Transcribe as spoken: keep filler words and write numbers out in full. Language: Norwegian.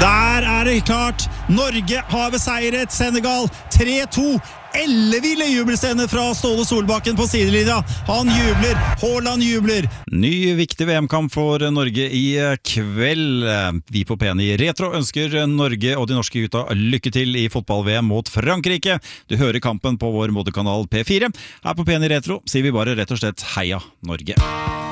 Der er det klart. Norge har beseiret Senegal tre to. Elleville jubelscener fra Ståle Solbakken på sidelinja. Han jubler, Haaland jubler. Ny viktig V M-kamp for Norge i kveld. Vi på P N i Retro ønsker Norge og de norske gutta lykke til i fotball-V M mot Frankrike. Du hører kampen på vår moderkanal P fire. Her på P N i Retro sier vi bare rett og slett heia Norge.